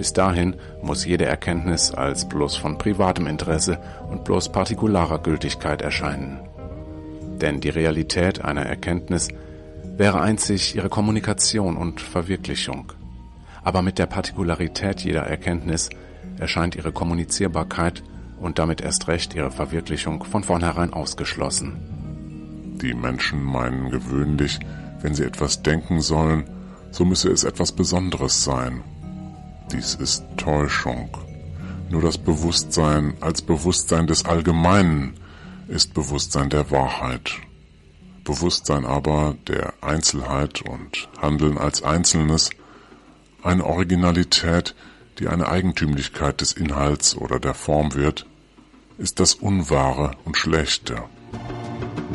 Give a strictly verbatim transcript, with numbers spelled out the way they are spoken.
Bis dahin muss jede Erkenntnis als bloß von privatem Interesse und bloß partikularer Gültigkeit erscheinen. Denn die Realität einer Erkenntnis wäre einzig ihre Kommunikation und Verwirklichung. Aber mit der Partikularität jeder Erkenntnis erscheint ihre Kommunizierbarkeit und damit erst recht ihre Verwirklichung von vornherein ausgeschlossen. Die Menschen meinen gewöhnlich, wenn sie etwas denken sollen, so müsse es etwas Besonderes sein. Dies ist Täuschung. Nur das Bewusstsein als Bewusstsein des Allgemeinen ist Bewusstsein der Wahrheit. Bewusstsein aber der Einzelheit und Handeln als Einzelnes, eine Originalität, die eine Eigentümlichkeit des Inhalts oder der Form wird, ist das Unwahre und Schlechte.